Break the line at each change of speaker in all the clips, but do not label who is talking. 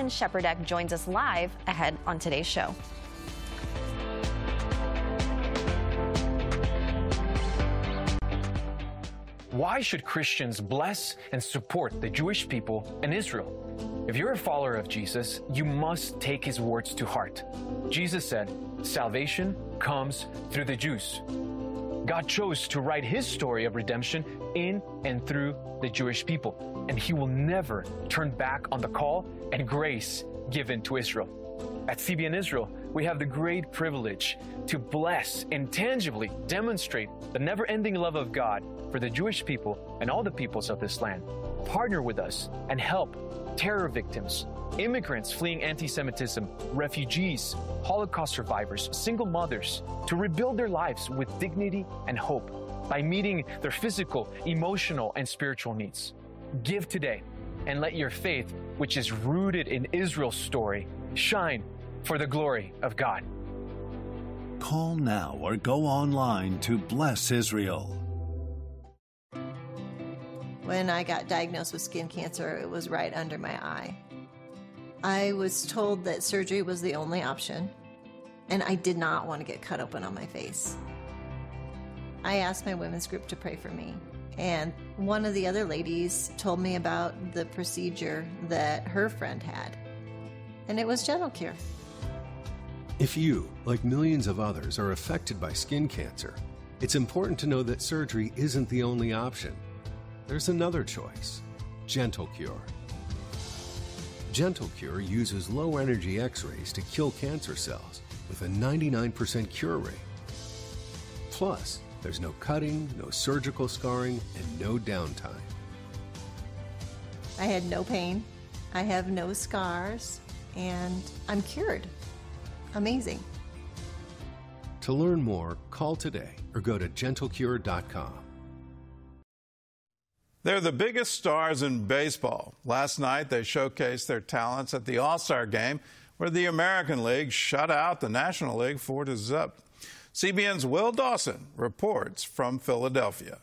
Shepardek joins us live ahead on today's show.
Why should Christians bless and support the Jewish people and Israel? If you're a follower of Jesus, you must take his words to heart. Jesus said, "Salvation comes through the Jews." God chose to write his story of redemption in and through the Jewish people, and he will never turn back on the call and grace given to Israel. At CBN Israel, we have the great privilege to bless and tangibly demonstrate the never-ending love of God for the Jewish people and all the peoples of this land. Partner with us and help terror victims, immigrants fleeing anti-Semitism, refugees, Holocaust survivors, single mothers, to rebuild their lives with dignity and hope by meeting their physical, emotional, and spiritual needs. Give today and let your faith, which is rooted in Israel's story, shine for the glory of God.
Call now or go online to Bless Israel.
When I got diagnosed with skin cancer, it was right under my eye. I was told that surgery was the only option, and I did not want to get cut open on my face. I asked my women's group to pray for me, and one of the other ladies told me about the procedure that her friend had, and it was Gentle Cure.
If you, like millions of others, are affected by skin cancer, it's important to know that surgery isn't the only option. There's another choice, Gentle Cure. Gentle Cure uses low-energy X-rays to kill cancer cells with a 99% cure rate. Plus, there's no cutting, no surgical scarring, and no downtime.
I had no pain, I have no scars, and I'm cured. Amazing.
To learn more, call today or go to gentlecure.com.
They're the biggest stars in baseball. Last night, they showcased their talents at the All-Star Game, where the American League shut out the National League 4-0. CBN's Will Dawson reports from Philadelphia.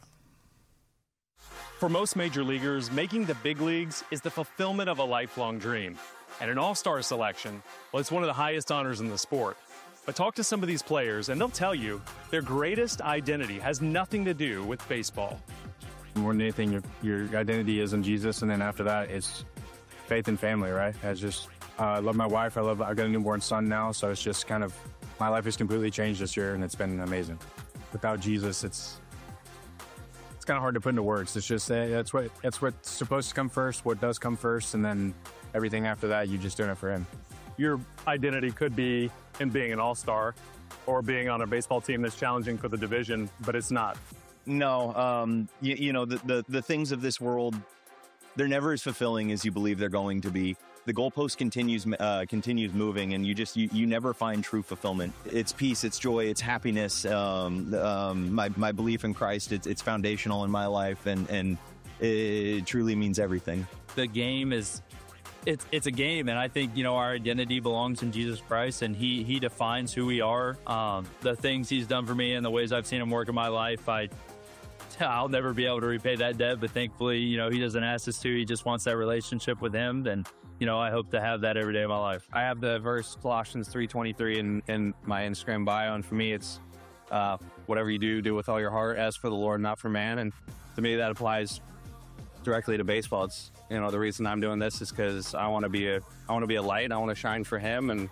For most major leaguers, making the big leagues is the fulfillment of a lifelong dream. And an all-star selection, well, it's one of the highest honors in the sport. But talk to some of these players, and they'll tell you their greatest identity has nothing to do with baseball.
More than anything, your identity is in Jesus, and then after that, it's faith and family, right? I love my wife. I've got a newborn son now, so it's just kind of, my life has completely changed this year, and it's been amazing. Without Jesus, it's kind of hard to put into words. It's just that's what's supposed to come first, what does come first, and then everything after that, you're just doing it for him.
Your identity could be in being an all-star or being on a baseball team that's challenging for the division, but it's not.
No, you know, the things of this world, they're never as fulfilling as you believe they're going to be. The goalpost continues moving, and you never find true fulfillment. It's peace, it's joy, it's happiness. My belief in Christ, it's foundational in my life, and it truly means everything.
The game is, it's a game, and I think, you know, our identity belongs in Jesus Christ, and He defines who we are. The things He's done for me and the ways I've seen Him work in my life, I'll never be able to repay that debt, but thankfully, you know, He doesn't ask us to. He just wants that relationship with Him, and, you know, I hope to have that every day of my life.
I have the verse Colossians 3:23 in my Instagram bio, and for me, it's whatever you do with all your heart, as for the Lord, not for man. And to me, that applies directly to baseball. It's, you know, the reason I'm doing this is because I want to be a light. I want to shine for Him, and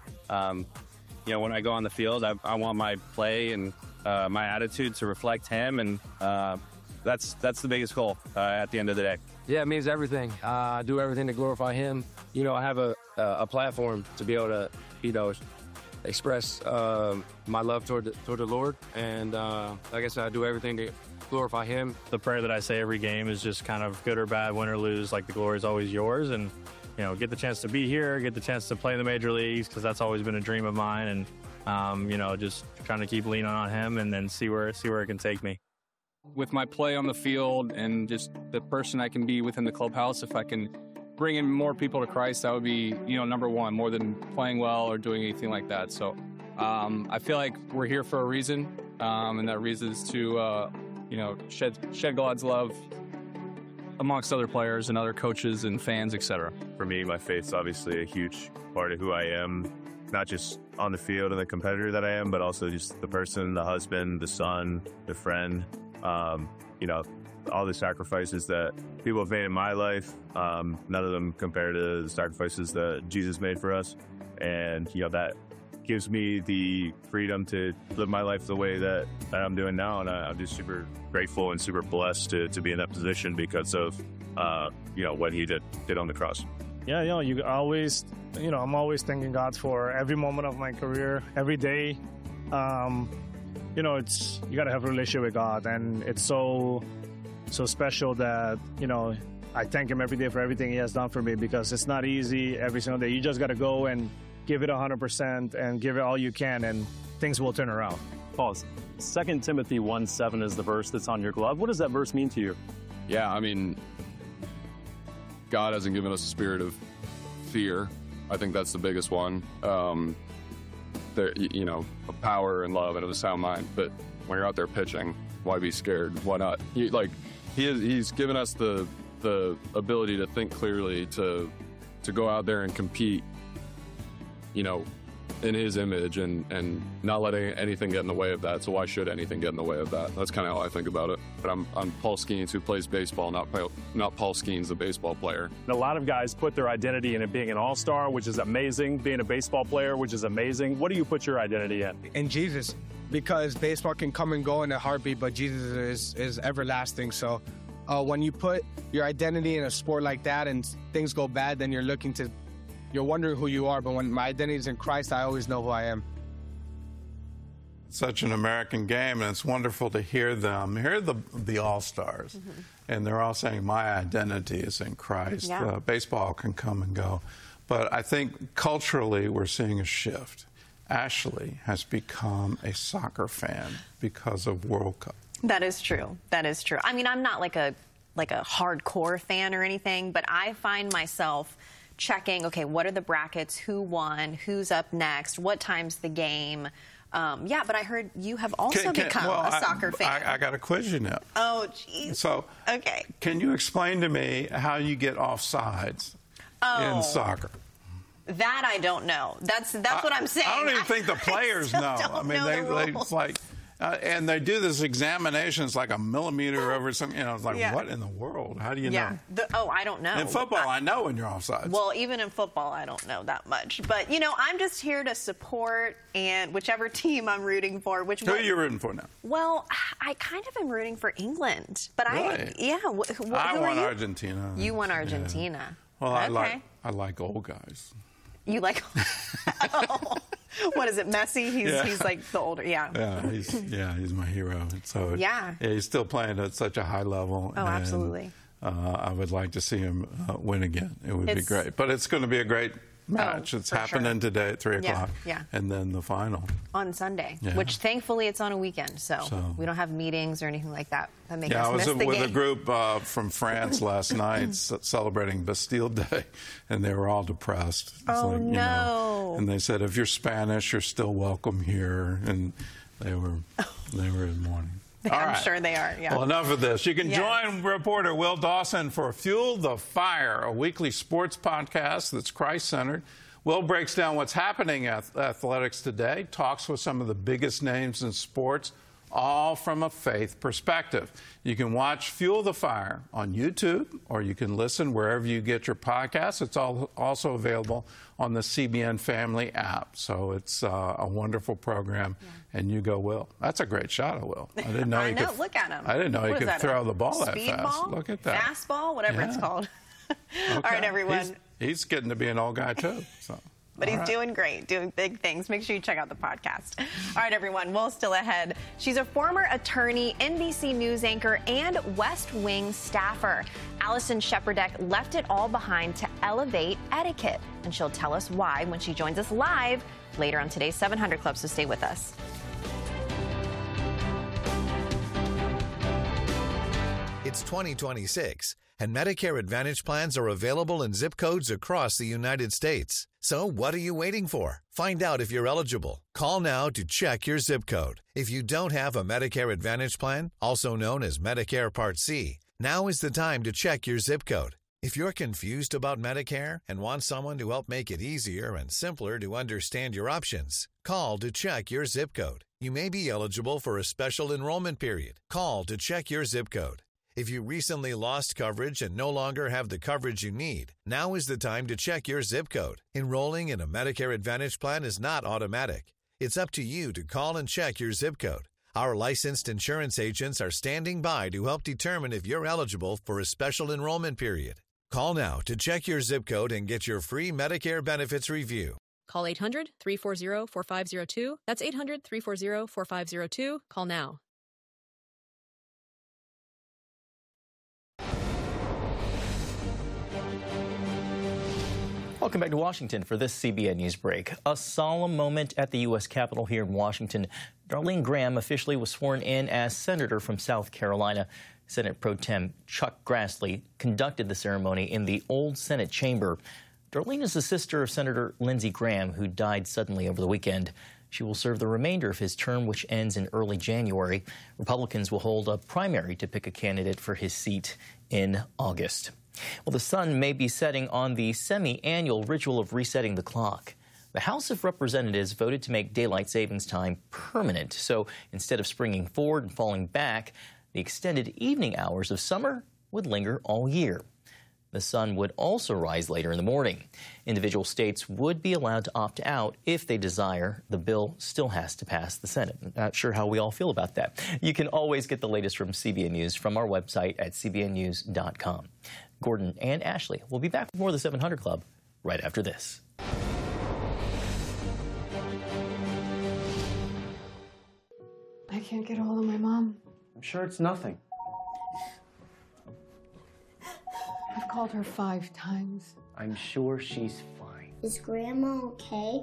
you know, when I go on the field, I want my play and my attitude to reflect Him, and that's the biggest goal at the end of the day.
Yeah, it means everything. I do everything to glorify Him. You know, I have a platform to be able to, you know, express my love toward the Lord, and like I said, I do everything to glorify Him.
The prayer that I say every game is just kind of good or bad, win or lose, like the glory is always yours, and, you know, get the chance to be here, get the chance to play in the major leagues, because that's always been a dream of mine, and you know, just trying to keep leaning on Him and then see where it can take me.
With my play on the field and just the person I can be within the clubhouse, if I can bring in more people to Christ, that would be, you know, number one, more than playing well or doing anything like that. So I feel like we're here for a reason, and that reason is to, you know, shed God's love
amongst other players and other coaches and fans, etc.
For me, my faith's obviously a huge part of who I am, not just on the field and the competitor that I am, but also just the person, the husband, the son, the friend. All the sacrifices that people have made in my life, none of them compare to the sacrifices that Jesus made for us. And, that gives me the freedom to live my life the way that I'm doing now. And I'm just super grateful and super blessed to be in that position because of, what he did on the cross.
Yeah, you always, I'm always thanking God for every moment of my career, every day. You got to have a relationship with God, and it's so special that, I thank him every day for everything he has done for me, because it's not easy every single day. You just got to go and give it 100% and give it all you can, and things will turn around.
Pause. 2 Timothy 1:7 is the verse that's on your glove. What does that verse mean to you?
Yeah, I mean, God hasn't given us a spirit of fear. I think that's the biggest one. Of power and love and of a sound mind. But when you're out there pitching, why be scared? Why not? He's given us the ability to think clearly, to go out there and compete, in his image and not letting anything get in the way of that. So why should anything get in the way of that? That's kind of how I think about it. But I'm Paul Skeens, who plays baseball, not Paul Skeens, the baseball player.
A lot of guys put their identity in it being an all-star, which is amazing, being a baseball player, which is amazing. What do you put your identity in?
In Jesus, because baseball can come and go in a heartbeat, but Jesus is everlasting. So when you put your identity in a sport like that and things go bad, then you're wondering who you are. But when my identity is in Christ, I always know who I am.
Such an American game, and it's wonderful to hear them. Hear the All-Stars, and they're all saying, my identity is in Christ.
Yeah.
Baseball can come and go. But I think culturally we're seeing a shift. Ashley has become a soccer fan because of World Cup.
That is true. That is true. I mean, I'm not like a hardcore fan or anything, but I find myself checking, okay, what are the brackets, who won, who's up next, what time's the game. But I heard you have also become a soccer fan.
I got to quiz you now.
Oh, jeez.
So,
okay.
Can you explain to me how you get offsides in soccer?
That I don't know. That's what I'm saying.
I don't even think the players know. I mean, and they do this examination. It's like a millimeter over something. It's like, what in the world? How do you know?
I don't know.
In football, I know when you're offsides.
Well, even in football, I don't know that much. But, I'm just here to support and whichever team I'm rooting for. Who
are you rooting for now?
Well, I kind of am rooting for England. But
really? I want Argentina.
You want Argentina.
Yeah. Well,
okay.
I like old guys.
You like? What is it, Messi? He's like the older,
he's my hero. So he's still playing at such a high level.
Oh, absolutely.
I would like to see him win again. It would be great. But it's going to be a great match. It's happening today at 3 o'clock.
Yeah.
And then the final
on Sunday, which thankfully it's on a weekend, so we don't have meetings or anything like that. That makes us miss the game.
I was with a group from France last night celebrating Bastille Day, and they were all depressed.
No!
And they said, if you're Spanish, you're still welcome here. And they were in mourning.
I'm sure they are,
Well, enough of this. You can join reporter Will Dawson for Fuel the Fire, a weekly sports podcast that's Christ-centered. Will breaks down what's happening at athletics today, talks with some of the biggest names in sports, all from a faith perspective. You can watch Fuel the Fire on YouTube, or you can listen wherever you get your podcasts. It's also available on the CBN Family app. So it's a wonderful program, and you go, Will. That's a great shot of Will. I didn't know he could.
Look at him.
I didn't know he could throw the ball that fast.
Speedball?
Look at that.
Fastball, whatever it's called. All right, everyone.
He's getting to be an old guy, too.
But he's doing great, doing big things. Make sure you check out the podcast. All right, everyone, Will's still ahead. She's a former attorney, NBC News anchor, and West Wing staffer. Allison Shepardek left it all behind to elevate etiquette, and she'll tell us why when she joins us live later on today's 700 Club, so stay with us.
It's 2026, and Medicare Advantage plans are available in zip codes across the United States. So what are you waiting for? Find out if you're eligible. Call now to check your zip code. If you don't have a Medicare Advantage plan, also known as Medicare Part C, Now is the time to check your zip code. If you're confused about Medicare and want someone to help make it easier and simpler to understand your options, call to check your zip code. You may be eligible for a special enrollment period. Call to check your zip code. If you recently lost coverage and no longer have the coverage you need, now is the time to check your zip code. Enrolling in a Medicare Advantage plan is not automatic. It's up to you to call and check your zip code. Our licensed insurance agents are standing by to help determine if you're eligible for a special enrollment period. Call now to check your zip code and get your free Medicare benefits review.
Call 800-340-4502. That's 800-340-4502. Call now.
Welcome back to Washington for this CBN News break. A solemn moment at the U.S. Capitol here in Washington. Darlene Graham officially was sworn in as Senator from South Carolina. Senate Pro Tem Chuck Grassley conducted the ceremony in the old Senate chamber. Darlene is the sister of Senator Lindsey Graham, who died suddenly over the weekend. She will serve the remainder of his term, which ends in early January. Republicans will hold a primary to pick a candidate for his seat in August. Well, the sun may be setting on the semi-annual ritual of resetting the clock. The House of Representatives voted to make daylight savings time permanent. So instead of springing forward and falling back, the extended evening hours of summer would linger all year. The sun would also rise later in the morning. Individual states would be allowed to opt out if they desire. The bill still has to pass the Senate. Not sure how we all feel about that. You can always get the latest from CBN News from our website at cbnnews.com. Gordon and Ashley will be back with more of the 700 Club right after this.
I can't get a hold of my mom.
I'm sure it's nothing.
I've called her 5 times.
I'm sure she's fine.
Is Grandma okay?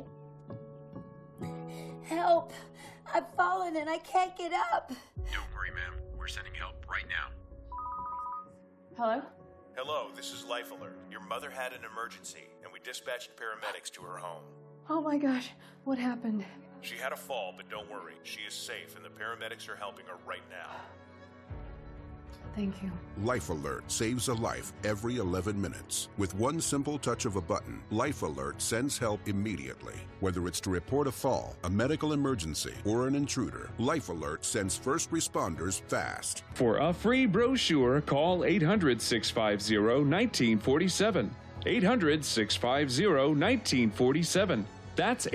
Help! I've fallen and I can't get up.
Don't worry, ma'am. We're sending help right now.
Hello?
Hello, this is Life Alert. Your mother had an emergency, and we dispatched paramedics to her home.
Oh my gosh, what happened?
She had a fall, but don't worry. She is safe, and the paramedics are helping her right now.
Thank you.
Life Alert saves a life every 11 minutes. With one simple touch of a button, Life Alert sends help immediately. Whether it's to report a fall, a medical emergency, or an intruder, Life Alert sends first responders fast.
For a free brochure, call 800-650-1947. 800-650-1947. That's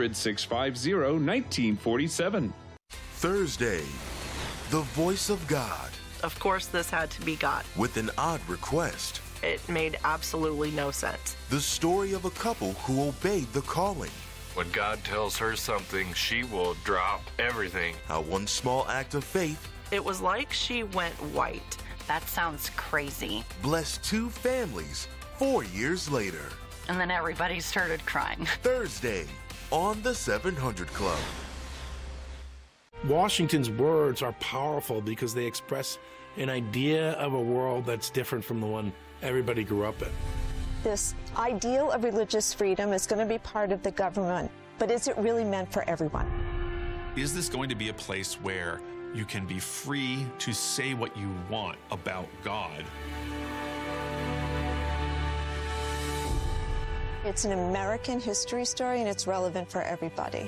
800-650-1947.
Thursday, the voice of God.
Of course, this had to be God.
With an odd request.
It made absolutely no sense.
The story of a couple who obeyed the calling.
When God tells her something, she will drop everything.
How one small act of faith.
It was like she went white. That sounds crazy.
Blessed 2 families 4 years later.
And then everybody started crying.
Thursday on the 700 Club.
Washington's words are powerful because they express an idea of a world that's different from the one everybody grew up in.
This ideal of religious freedom is going to be part of the government, but is it really meant for everyone?
Is this going to be a place where you can be free to say what you want about God?
It's an American history story, and it's relevant for everybody.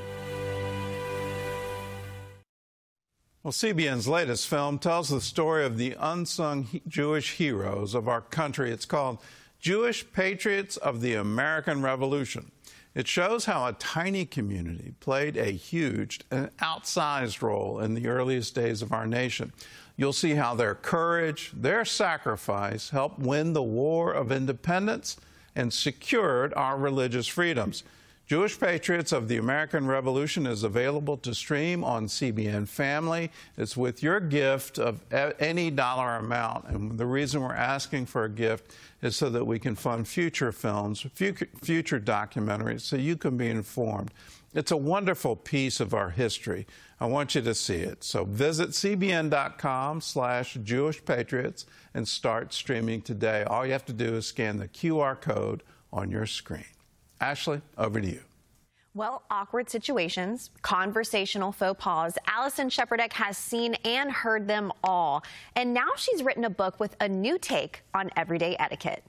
Well, CBN's latest film tells the story of the unsung Jewish heroes of our country. It's called Jewish Patriots of the American Revolution. It shows how a tiny community played a huge and outsized role in the earliest days of our nation. You'll see how their courage, their sacrifice helped win the War of Independence and secured our religious freedoms. Jewish Patriots of the American Revolution is available to stream on CBN Family. It's with your gift of any dollar amount. And the reason we're asking for a gift is so that we can fund future films, future documentaries, so you can be informed. It's a wonderful piece of our history. I want you to see it. So visit cbn.com/Jewish Patriots and start streaming today. All you have to do is scan the QR code on your screen. Ashley, over to you.
Well, awkward situations, conversational faux pas, Allison Shepardek has seen and heard them all. And now she's written a book with a new take on everyday etiquette.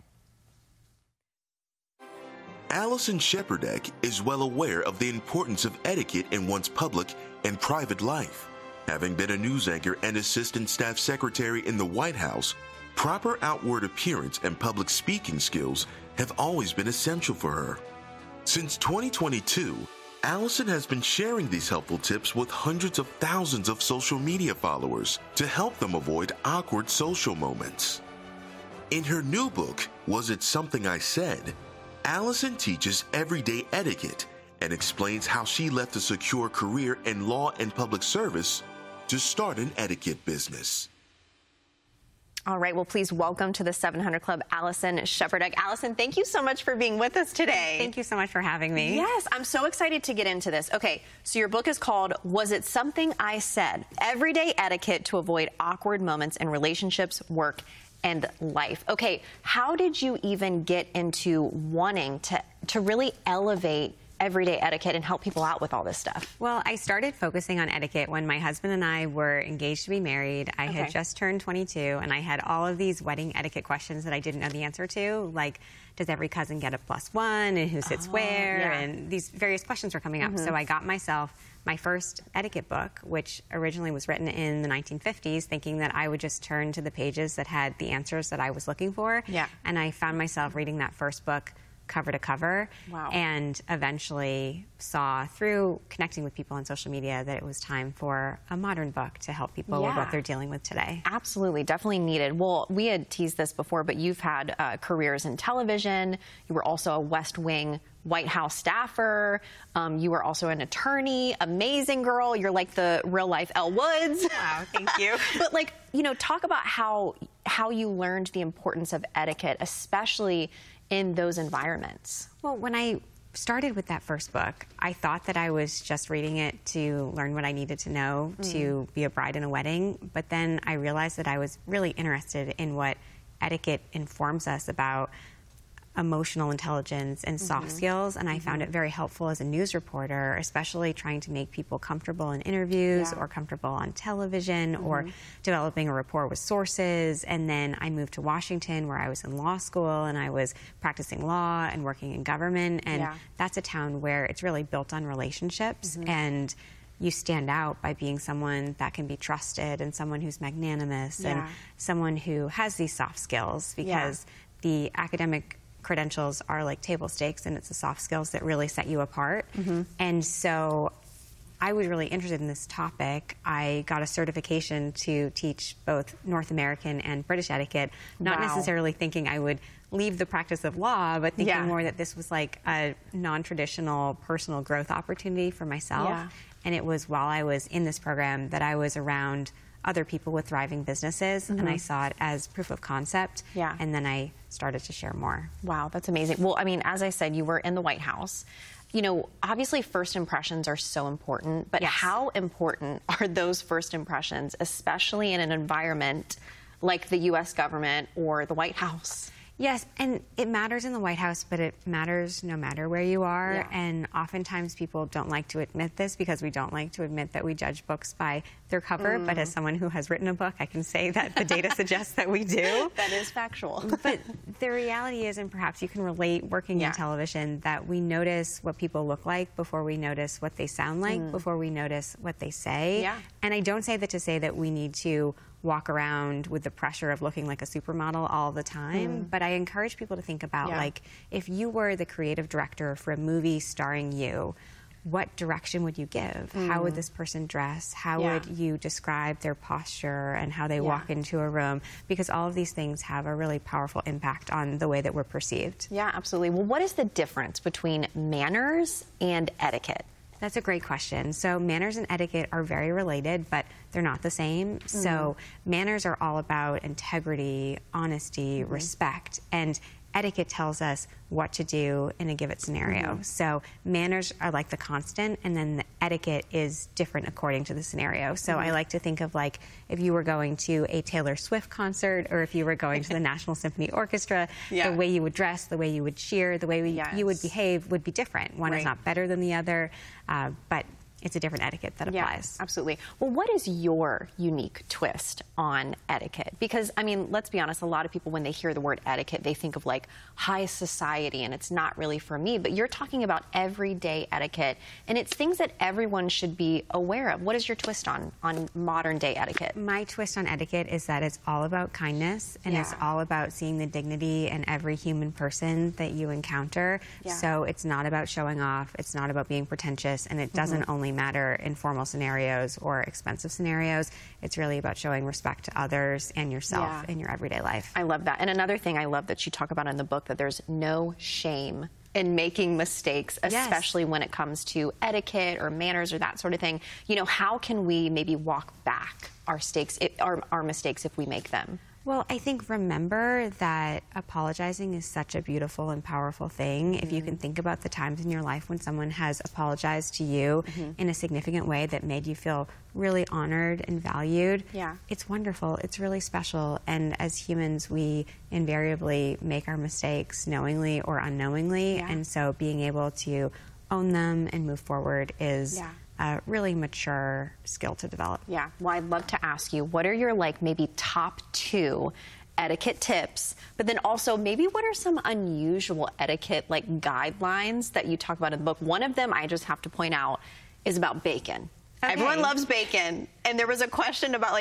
Allison Shepardek is well aware of the importance of etiquette in one's public and private life. Having been a news anchor and assistant staff secretary in the White House, proper outward appearance and public speaking skills have always been essential for her. Since 2022, Allison has been sharing these helpful tips with hundreds of thousands of social media followers to help them avoid awkward social moments. In her new book, Was It Something I Said?, Allison teaches everyday etiquette and explains how she left a secure career in law and public service to start an etiquette business.
All right, well, please welcome to the 700 Club, Allison Shepardek. Allison, thank you so much for being with us today.
Thank you so much for having me.
Yes, I'm so excited to get into this. Okay, so your book is called Was It Something I Said? Everyday Etiquette to Avoid Awkward Moments in Relationships, Work, and Life. Okay, how did you even get into wanting to really elevate everyday etiquette and help people out with all this stuff?
Well, I started focusing on etiquette when my husband and I were engaged to be married. I had just turned 22, and I had all of these wedding etiquette questions that I didn't know the answer to, like, does every cousin get a +1, and who sits where, and these various questions were coming up. So I got myself my first etiquette book, which originally was written in the 1950s, thinking that I would just turn to the pages that had the answers that I was looking for. And I found myself reading that first book cover to cover, and eventually saw through connecting with people on social media that it was time for a modern book to help people with what they're dealing with today.
Absolutely, definitely needed. Well, we had teased this before, but you've had careers in television. You were also a West Wing White House staffer. You were also an attorney. Amazing girl. You're like the real life Elle Woods.
Wow, thank you.
But like, you know, talk about how you learned the importance of etiquette, especially in those environments.
Well, when I started with that first book, I thought that I was just reading it to learn what I needed to know to be a bride in a wedding. But then I realized that I was really interested in what etiquette informs us about emotional intelligence and soft skills, and I found it very helpful as a news reporter, especially trying to make people comfortable in interviews or comfortable on television or developing a rapport with sources. And then I moved to Washington, where I was in law school and I was practicing law and working in government, and that's a town where it's really built on relationships, and you stand out by being someone that can be trusted and someone who's magnanimous and someone who has these soft skills, because the academic credentials are like table stakes, and it's the soft skills that really set you apart. And so I was really interested in this topic. I got a certification to teach both North American and British etiquette, not necessarily thinking I would leave the practice of law, but thinking more that this was like a non-traditional personal growth opportunity for myself. And it was while I was in this program that I was around other people with thriving businesses, and I saw it as proof of concept, and then I started to share more.
Wow, that's amazing. Well, I mean, as I said, you were in the White House. You know, obviously first impressions are so important, but how important are those first impressions, especially in an environment like the U.S. government or the White House?
Yes, and it matters in the White House, but it matters no matter where you are. And oftentimes people don't like to admit this because we don't like to admit that we judge books by their cover. But as someone who has written a book, I can say that the data suggests that we do.
That is factual.
But the reality is, and perhaps you can relate working in television, that we notice what people look like before we notice what they sound like, before we notice what they say. And I don't say that to say that we need to walk around with the pressure of looking like a supermodel all the time. But I encourage people to think about, like, if you were the creative director for a movie starring you, what direction would you give? How would this person dress? How would you describe their posture and how they walk into a room? Because all of these things have a really powerful impact on the way that we're perceived.
Yeah, absolutely. Well, what is the difference between manners and etiquette?
That's a great question. So manners and etiquette are very related, but they're not the same. So manners are all about integrity, honesty, respect, and etiquette tells us what to do in a given scenario. So manners are like the constant, and then the etiquette is different according to the scenario. So I like to think of like if you were going to a Taylor Swift concert or if you were going to the National Symphony Orchestra, the way you would dress, the way you would cheer, the way you would behave would be different. One is not better than the other, but it's a different etiquette that applies.
Yeah, absolutely. Well, what is your unique twist on etiquette? Because, I mean, let's be honest, a lot of people, when they hear the word etiquette, they think of like high society, and it's not really for me. But you're talking about everyday etiquette, and it's things that everyone should be aware of. What is your twist on modern day etiquette?
My twist on etiquette is that it's all about kindness, and it's all about seeing the dignity in every human person that you encounter. So it's not about showing off, it's not about being pretentious, and it doesn't only matter in formal scenarios or expensive scenarios. It's really about showing respect to others and yourself in your everyday life.
I love that. And another thing I love that you talk about in the book, that there's no shame in making mistakes, especially when it comes to etiquette or manners or that sort of thing. You know, how can we maybe walk back our mistakes if we make them?
Well, I think remember that apologizing is such a beautiful and powerful thing. If you can think about the times in your life when someone has apologized to you in a significant way that made you feel really honored and valued, it's wonderful. It's really special. And as humans, we invariably make our mistakes knowingly or unknowingly. And so being able to own them and move forward is a really mature skill to develop.
Yeah. Well, I'd love to ask you, what are your maybe top 2 etiquette tips, but then also maybe what are some unusual etiquette guidelines that you talk about in the book? One of them I just have to point out is about bacon. Everyone loves bacon, and there was a question about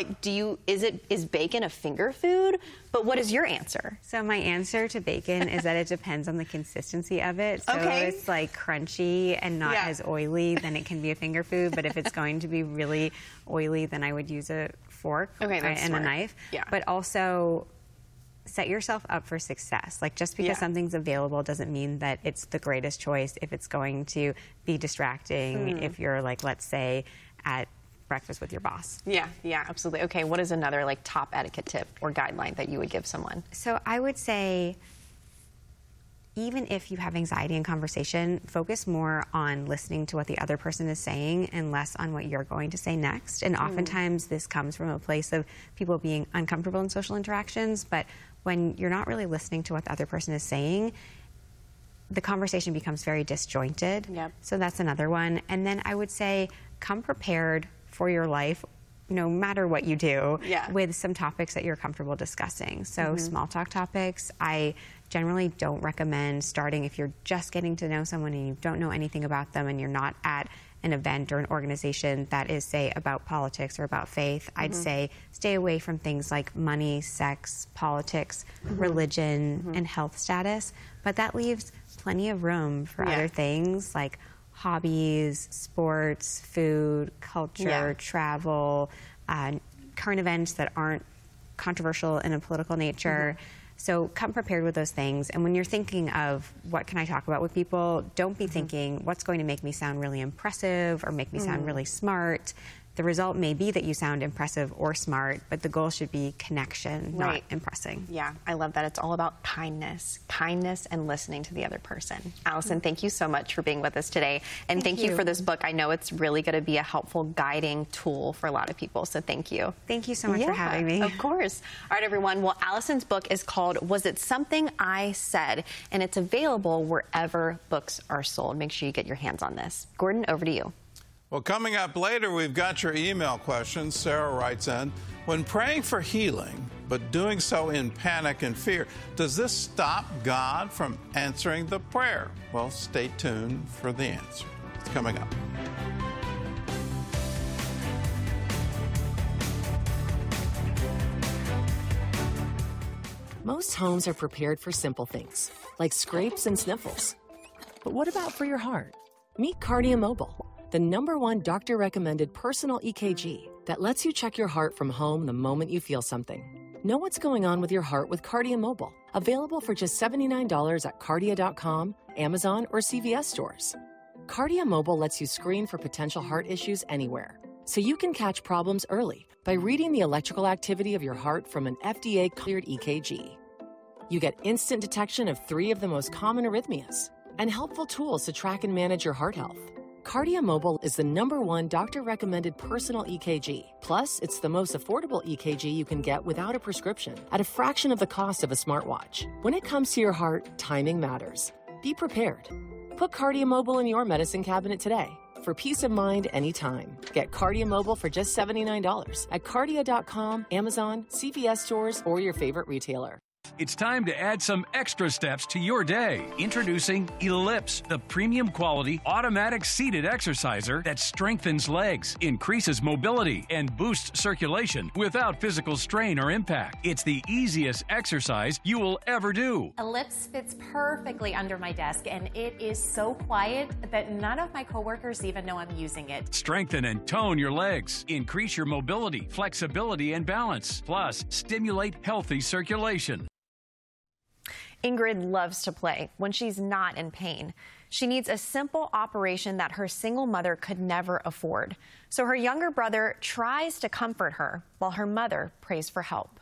is bacon a finger food? But what is your answer?
So my answer to bacon is that it depends on the consistency of it. So if it's crunchy and not as oily, then it can be a finger food. But if it's going to be really oily, then I would use a fork and a knife. But also set yourself up for success. Just because something's available doesn't mean that it's the greatest choice if it's going to be distracting, if you're let's say at breakfast with your boss.
Yeah, absolutely. Okay, what is another top etiquette tip or guideline that you would give someone?
So I would say, even if you have anxiety in conversation, focus more on listening to what the other person is saying and less on what you're going to say next. And oftentimes this comes from a place of people being uncomfortable in social interactions, but when you're not really listening to what the other person is saying, the conversation becomes very disjointed. So that's another one. And then I would say, come prepared for your life, no matter what you do, with some topics that you're comfortable discussing. So small talk topics, I generally don't recommend starting if you're just getting to know someone and you don't know anything about them and you're not at an event or an organization that is, say, about politics or about faith. I'd say stay away from things like money, sex, politics, religion, and health status. But that leaves plenty of room for other things like hobbies, sports, food, culture, travel, current events that aren't controversial in a political nature. So come prepared with those things. And when you're thinking of what can I talk about with people, don't be thinking what's going to make me sound really impressive or make me sound really smart. The result may be that you sound impressive or smart, but the goal should be connection, not impressing.
Yeah, I love that. It's all about kindness and listening to the other person. Allison, thank you so much for being with us today. And thank you for this book. I know it's really going to be a helpful guiding tool for a lot of people, so thank you.
Thank you so much for having me.
Of course. All right, everyone. Well, Allison's book is called Was It Something I Said? And it's available wherever books are sold. Make sure you get your hands on this. Gordon, over to you.
Well, coming up later, we've got your email questions. Sarah writes in, when praying for healing, but doing so in panic and fear, does this stop God from answering the prayer? Well, stay tuned for the answer. It's coming up.
Most homes are prepared for simple things, like scrapes and sniffles. But what about for your heart? Meet Cardia Mobile, the #1 doctor-recommended personal EKG that lets you check your heart from home the moment you feel something. Know what's going on with your heart with Cardia Mobile, available for just $79 at Cardia.com, Amazon, or CVS stores. Cardia Mobile lets you screen for potential heart issues anywhere, so you can catch problems early by reading the electrical activity of your heart from an FDA-cleared EKG. You get instant detection of 3 of the most common arrhythmias and helpful tools to track and manage your heart health. Cardia Mobile is the #1 doctor-recommended personal EKG. Plus, it's the most affordable EKG you can get without a prescription at a fraction of the cost of a smartwatch. When it comes to your heart, timing matters. Be prepared. Put Cardia Mobile in your medicine cabinet today. For peace of mind anytime. Get Cardia Mobile for just $79 at Cardia.com, Amazon, CVS stores, or your favorite retailer.
It's time to add some extra steps to your day. Introducing Ellipse, the premium quality automatic seated exerciser that strengthens legs, increases mobility, and boosts circulation without physical strain or impact. It's the easiest exercise you will ever do.
Ellipse fits perfectly under my desk, and it is so quiet that none of my coworkers even know I'm using it.
Strengthen and tone your legs. Increase your mobility, flexibility, and balance. Plus, stimulate healthy circulation.
Ingrid loves to play when she's not in pain. She needs a simple operation that her single mother could never afford. So her younger brother tries to comfort her while her mother prays for help.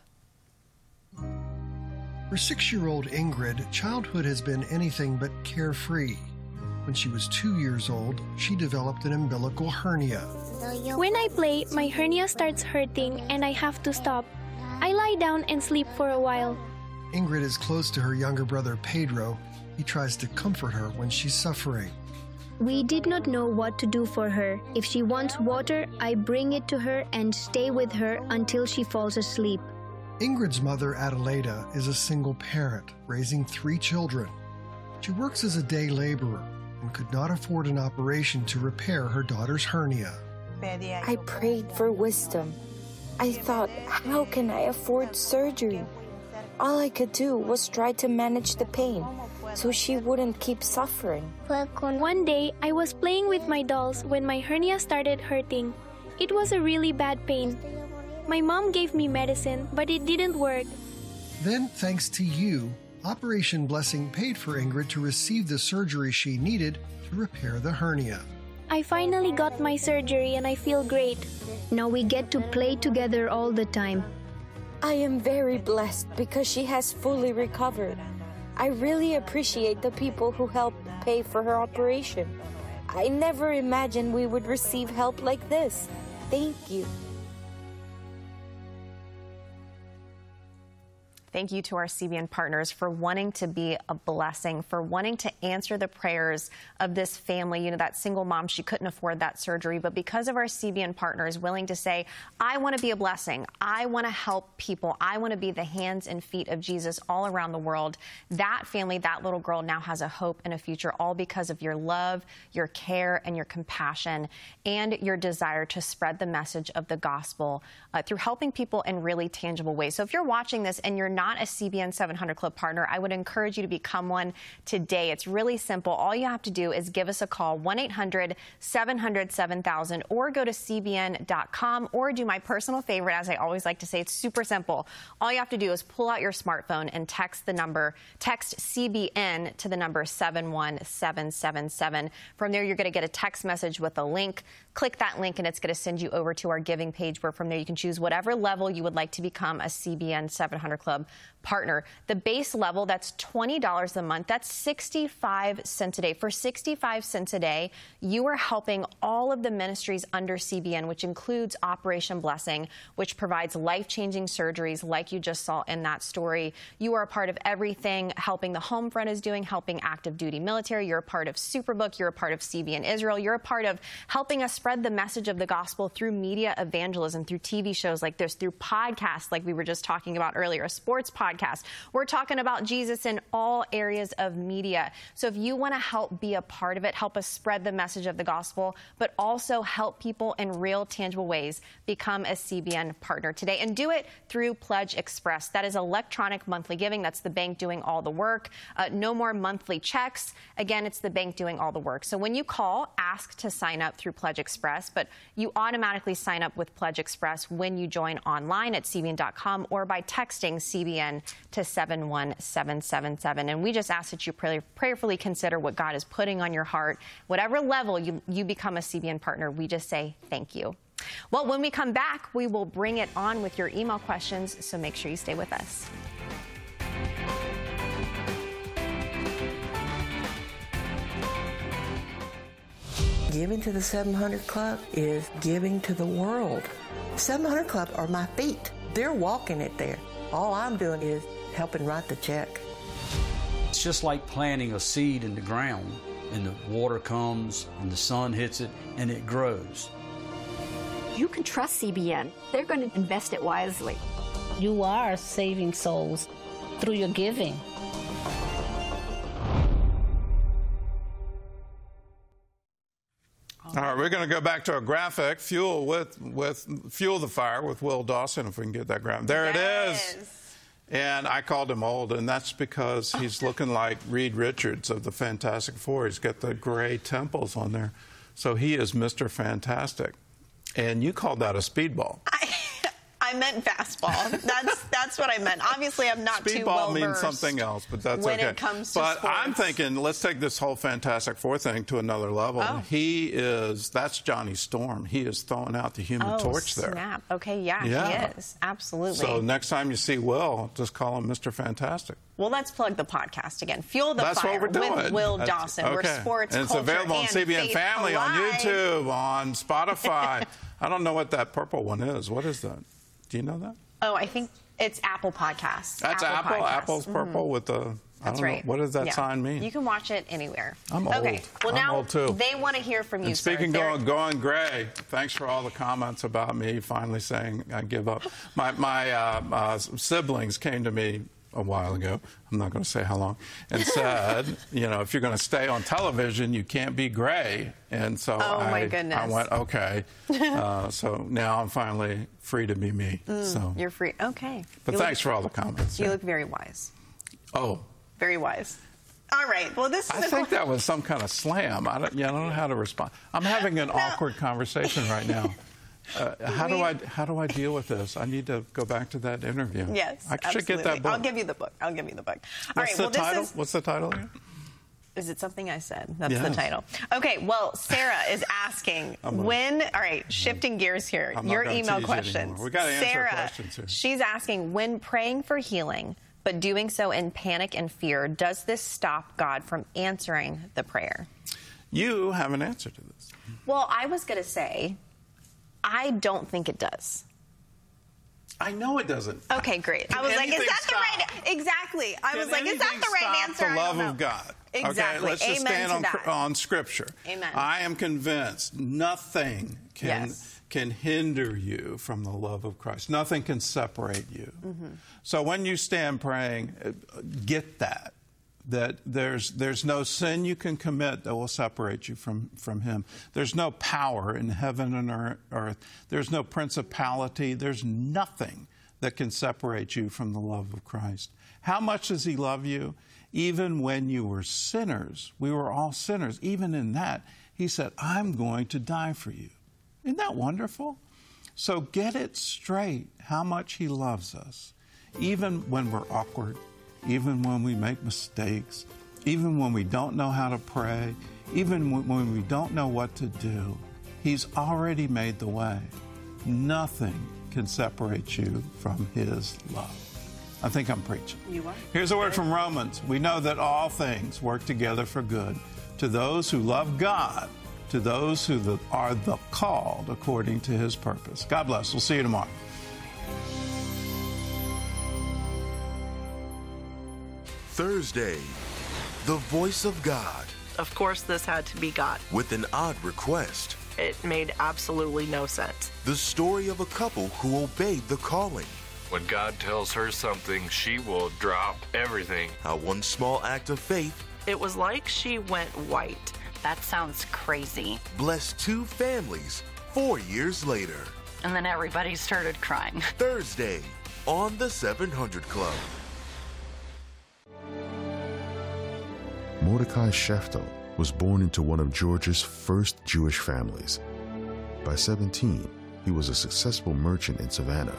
For 6-year-old Ingrid, childhood has been anything but carefree. When she was 2 years old, she developed an umbilical hernia.
When I play, my hernia starts hurting and I have to stop. I lie down and sleep for a while.
Ingrid is close to her younger brother, Pedro. He tries to comfort her when she's suffering.
We did not know what to do for her. If she wants water, I bring it to her and stay with her until she falls asleep.
Ingrid's mother, Adelaida, is a single parent, raising 3 children. She works as a day laborer and could not afford an operation to repair her daughter's hernia.
I prayed for wisdom. I thought, how can I afford surgery? All I could do was try to manage the pain so she wouldn't keep suffering.
One day, I was playing with my dolls when my hernia started hurting. It was a really bad pain. My mom gave me medicine, but it didn't work.
Then, thanks to you, Operation Blessing paid for Ingrid to receive the surgery she needed to repair the hernia.
I finally got my surgery and I feel great. Now we get to play together all the time.
I am very blessed because she has fully recovered. I really appreciate the people who helped pay for her operation. I never imagined we would receive help like this. Thank you.
Thank you to our CBN partners for wanting to be a blessing, for wanting to answer the prayers of this family. You know, that single mom, she couldn't afford that surgery, but because of our CBN partners willing to say, I want to be a blessing, I want to help people, I want to be the hands and feet of Jesus all around the world, that family, that little girl now has a hope and a future, all because of your love, your care, and your compassion, and your desire to spread the message of the gospel through helping people in really tangible ways. So if you're watching this and you're not a CBN 700 Club partner, I would encourage you to become one today. It's really simple. All you have to do is give us a call, 1-800-700-7000, or go to cbn.com, or do my personal favorite, as I always like to say, it's super simple. All you have to do is pull out your smartphone and text CBN to the number 71777. From there, you're going to get a text message with a link. Click that link and it's going to send you over to our giving page, where from there you can choose whatever level you would like to become a CBN 700 Club partner. The base level, that's $20 a month. That's 65 cents a day. For 65 cents a day, you are helping all of the ministries under CBN, which includes Operation Blessing, which provides life-changing surgeries like you just saw in that story. You are a part of everything helping the Homefront is doing, helping active duty military. You're a part of Superbook. You're a part of CBN Israel. You're a part of helping us spread the message of the gospel through media evangelism, through TV shows like this, through podcasts like we were just talking about earlier, a sports podcast. We're talking about Jesus in all areas of media. So if you want to help be a part of it, help us spread the message of the gospel, but also help people in real, tangible ways, become a CBN partner today. And do it through Pledge Express. That is electronic monthly giving. That's the bank doing all the work. No more monthly checks. Again, it's the bank doing all the work. So when you call, ask to sign up through Pledge Express, but you automatically sign up with Pledge Express when you join online at cbn.com or by texting CBN to 71777. And we just ask that you prayerfully consider what God is putting on your heart. Whatever level you become a CBN partner, we just say thank you. Well, when we come back, we will bring it on with your email questions, so make sure you stay with us.
Giving to the 700 Club is giving to the world. 700 Club are my feet. They're walking it there. All I'm doing is helping write the check.
It's just like planting a seed in the ground, and the water comes, and the sun hits it, and it grows.
You can trust CBN. They're going to invest it wisely.
You are saving souls through your giving.
All right, we're going to go back to our graphic, Fuel the Fire with Will Dawson, if we can get that graphic. There it is. And I called him old, and that's because he's looking like Reed Richards of the Fantastic Four. He's got the gray temples on there. So he is Mr. Fantastic. And you called that a speedball.
I meant fastball. That's what I meant. Obviously, I'm not too well
versed. Speedball means something else, but that's
when
okay.
It comes to
but
sports.
I'm thinking, let's take this whole Fantastic Four thing to another level. Oh. That's Johnny Storm. He is throwing out the Human Torch there.
Snap. Okay, yeah, he is. Absolutely.
So next time you see Will, just call him Mr. Fantastic.
Well, let's plug the podcast again. Fuel the
That's
Fire
what we're doing.
With Will Dawson.
Okay.
We're sports,
and it's
culture,
available on
and
CBN
Faith
Family, on
Alive.
YouTube, on Spotify. I don't know what that purple one is. What is that? Do you know that?
Oh, I think it's Apple Podcasts.
That's Apple.
Podcasts.
Apple's purple with the...
That's right.
What does that sign mean?
You can watch it anywhere.
I'm old.
Okay. Well,
I'm
now
old too.
They want to hear from you,
and speaking
sir.
going gray, thanks for all the comments about me finally saying I give up. My siblings came to me a while ago, I'm not going to say how long, and said, you know, if you're going to stay on television, you can't be gray. And so
my goodness.
I went, okay. So now I'm finally free to be me. So
you're free. Okay.
But thanks for all the comments.
You look very wise.
Oh.
Very wise. All right. Well, this is
I think that was some kind of slam. I don't know how to respond. I'm having an awkward conversation right now. How do I deal with this? I need to go back to that interview.
Yes,
I should get that book.
I'll give you the book. All
What's the title? What's the title again?
Is it something I said? That's the title. Okay, well, Sarah is asking when, all right, shifting gears here, your email questions.
We got to answer
Sarah,
questions here.
She's asking, when praying for healing, but doing so in panic and fear, does this stop God from answering the prayer?
You have an answer to this.
Well, I was going to say, I don't think it does.
I know it doesn't.
Okay, great. I was like, is that the right? Exactly. I was like, is that the right answer?
The love of God.
Exactly.
Okay, let's just stand on Scripture.
Amen.
I am convinced nothing can hinder you from the love of Christ. Nothing can separate you. Mm-hmm. So when you stand praying, get that there's no sin you can commit that will separate you from Him. There's no power in heaven and earth. There's no principality. There's nothing that can separate you from the love of Christ. How much does He love you? Even when you were sinners, we were all sinners. Even in that, He said, I'm going to die for you. Isn't that wonderful? So get it straight how much He loves us, even when we're awkward, even when we make mistakes, even when we don't know how to pray, even when we don't know what to do. He's already made the way. Nothing can separate you from His love. I think I'm preaching.
You are.
Here's a word from Romans. We know that all things work together for good to those who love God, to those who are the called according to His purpose. God bless. We'll see you tomorrow.
Thursday, the voice of God.
Of course, this had to be God.
With an odd request.
It made absolutely no sense.
The story of a couple who obeyed the calling.
When God tells her something, she will drop everything.
How one small act of faith.
It was like she went white. That sounds crazy.
Blessed two families 4 years later.
And then everybody started crying.
Thursday on the 700 Club.
Mordecai Sheftel was born into one of Georgia's first Jewish families. By 17, he was a successful merchant in Savannah.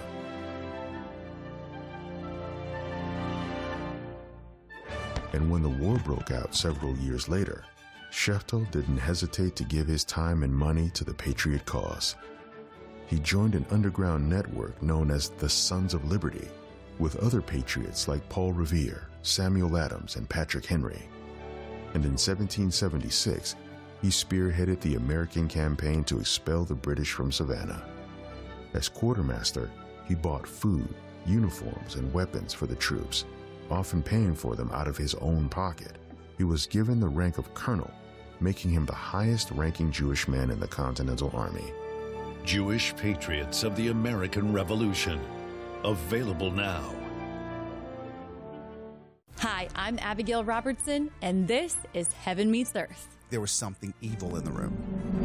And when the war broke out several years later, Sheftel didn't hesitate to give his time and money to the Patriot cause. He joined an underground network known as the Sons of Liberty, with other patriots like Paul Revere, Samuel Adams, and Patrick Henry. And in 1776, He spearheaded the American campaign to expel the British from Savannah. As quartermaster, he bought food, uniforms, and weapons for the troops, often paying for them out of his own pocket. He was given the rank of colonel, making him the highest-ranking Jewish man in the Continental Army.
Jewish Patriots of the American Revolution. Available now.
Hi, I'm Abigail Robertson, and this is Heaven Meets Earth.
There was something evil in the room.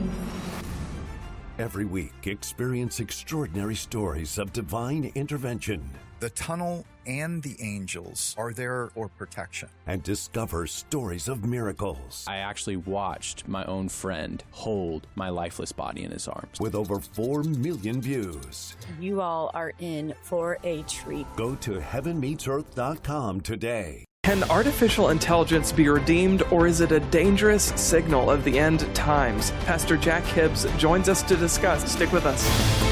Every week, experience extraordinary stories of divine intervention.
The tunnel and the angels are there for protection.
And discover stories of miracles.
I actually watched my own friend hold my lifeless body in his arms.
With over 4 million views.
You all are in for a treat.
Go to heavenmeetsearth.com today.
Can artificial intelligence be redeemed, or is it a dangerous signal of the end times? Pastor Jack Hibbs joins us to discuss. Stick with us.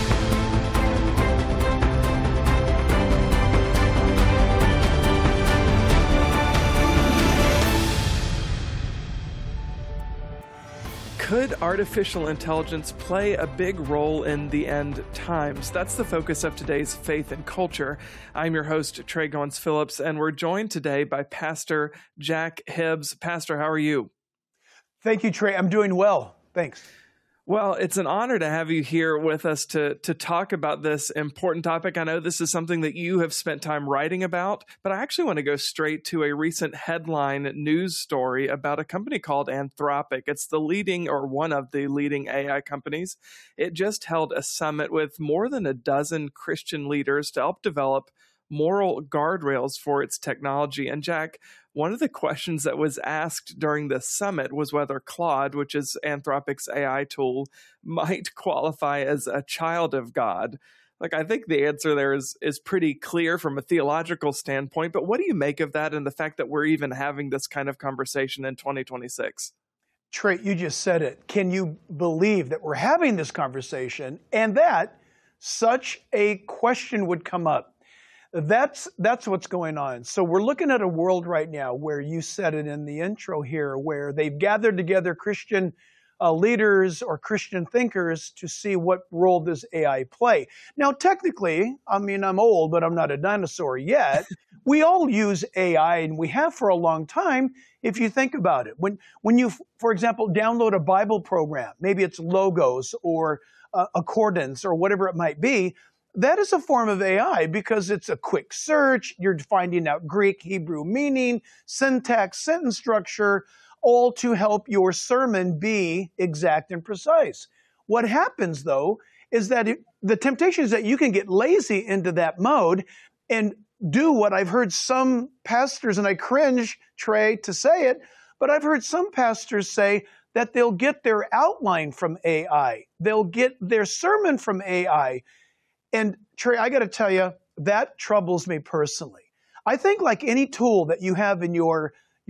Could artificial intelligence play a big role in the end times? That's the focus of today's Faith and Culture. I'm your host, Trey Gons-Phillips, and we're joined today by Pastor Jack Hibbs. Pastor, how are you?
Thank you, Trey. I'm doing well. Thanks.
Well, it's an honor to have you here with us to talk about this important topic. I know this is something that you have spent time writing about, but I actually want to go straight to a recent headline news story about a company called Anthropic. It's the leading, or one of the leading AI companies. It just held a summit with more than a dozen Christian leaders to help develop moral guardrails for its technology. And Jack, one of the questions that was asked during the summit was whether Claude, which is Anthropic's AI tool, might qualify as a child of God. I think the answer there is pretty clear from a theological standpoint, but what do you make of that and the fact that we're even having this kind of conversation in 2026?
Trey, you just said it. Can you believe that we're having this conversation and that such a question would come up? That's what's going on. So we're looking at a world right now where you said it in the intro here, where they've gathered together Christian leaders or Christian thinkers to see what role does AI play. Now, technically, I'm old, but I'm not a dinosaur yet. We all use AI, and we have for a long time, if you think about it. When you, for example, download a Bible program, maybe it's Logos or Accordance or whatever it might be, that is a form of AI because it's a quick search. You're finding out Greek, Hebrew meaning, syntax, sentence structure, all to help your sermon be exact and precise. What happens, though, is that the temptation is that you can get lazy into that mode and do what I've heard some pastors, and I cringe, Trey, to say it, but I've heard some pastors say that they'll get their outline from AI. They'll get their sermon from AI. And Trey, I got to tell you, that troubles me personally. I think like any tool that you have in your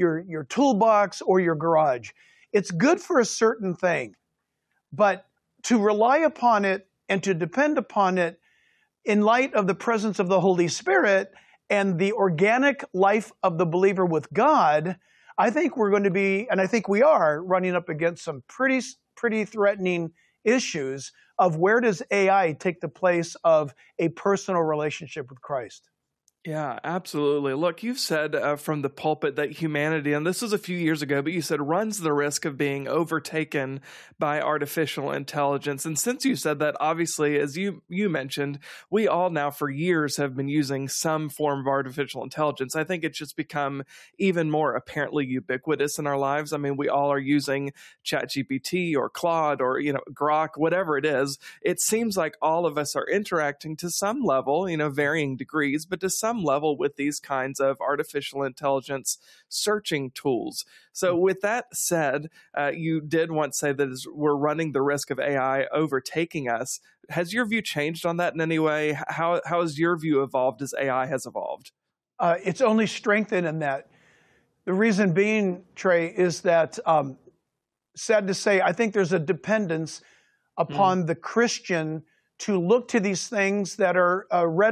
toolbox or your garage, it's good for a certain thing. But to rely upon it and to depend upon it in light of the presence of the Holy Spirit and the organic life of the believer with God, I think we're going to be, and I think we are, running up against some pretty threatening issues of where does AI take the place of a personal relationship with Christ.
Yeah, absolutely. Look, you've said from the pulpit that humanity, and this was a few years ago, but you said runs the risk of being overtaken by artificial intelligence. And since you said that, obviously, as you mentioned, we all now for years have been using some form of artificial intelligence. I think it's just become even more apparently ubiquitous in our lives. I mean, we all are using ChatGPT or Claude or, Grok, whatever it is. It seems like all of us are interacting to some level, varying degrees, but to some level with these kinds of artificial intelligence searching tools. So with that said, you did once say that we're running the risk of AI overtaking us. Has your view changed on that in any way? How has your view evolved as AI has evolved?
It's only strengthened in that. The reason being, Trey, is that, sad to say, I think there's a dependence upon the Christian to look to these things that are